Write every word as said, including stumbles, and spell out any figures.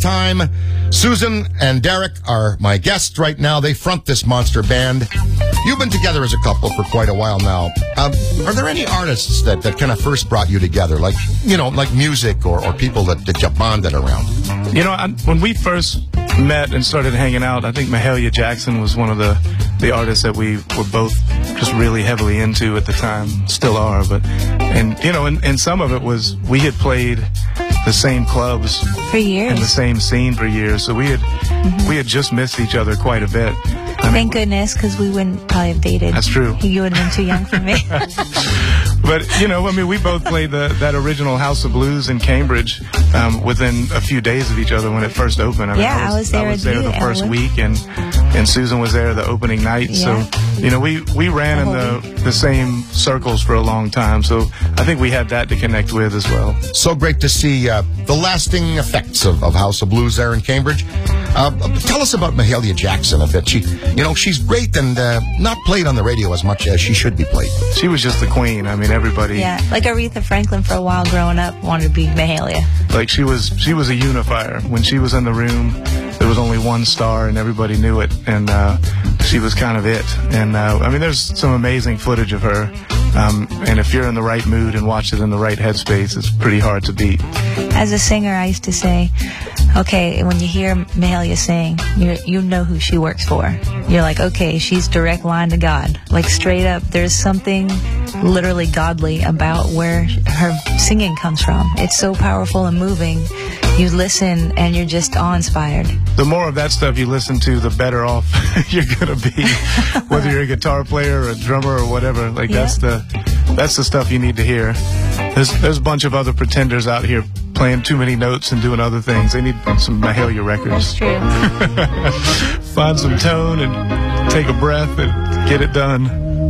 time. Susan and Derek are my guests right now. They front this monster band. You've been together as a couple for quite a while now. Um, are there any artists that, that kind of first brought you together? Like, you know, like music or, or people that, that you bonded around? You know, I, when we first met and started hanging out, I think Mahalia Jackson was one of the, the artists that we were both just really heavily into at the time, still are. But, and, you know, and, and some of it was we had played the same clubs for years, in the same scene for years, so we had mm-hmm. we had just missed each other quite a bit. I Thank mean, goodness, because we wouldn't probably have dated. That's true. You would have been too young for me. But, you know, I mean, we both played the, that original House of Blues in Cambridge um, within a few days of each other when it first opened. I mean, yeah, I was, I was there. I was there the first Elwood. week, and and Susan was there the opening night. Yeah. So, you know, we, we ran in the, the same circles for a long time. So I think we had that to connect with as well. So great to see uh, the lasting effects of, of House of Blues there in Cambridge. Uh, tell us about Mahalia Jackson a bit. She, you know, she's great and uh, not played on the radio as much as she should be played. She was just the queen. I mean, everybody. Yeah, like Aretha Franklin for a while growing up wanted to be Mahalia. Like she was, she was a unifier. When she was in the room, there was only one star, and everybody knew it. And uh, she was kind of it. And uh, I mean, there's some amazing footage of her. Um, and if you're in the right mood and watch it in the right headspace, it's pretty hard to beat. As a singer, I used to say, okay, when you hear Mahalia sing, you you know who she works for. You're like, okay, she's direct line to God. Like straight up, there's something literally godly about where her singing comes from. It's so powerful and moving. You listen and you're just awe-inspired. The more of that stuff you listen to, the better off you're gonna be. Whether you're a guitar player or a drummer or whatever, like yeah. that's the that's the stuff you need to hear. There's there's a bunch of other pretenders out here playing too many notes and doing other things. They need some Mahalia records. That's true. Find some tone and take a breath and get it done.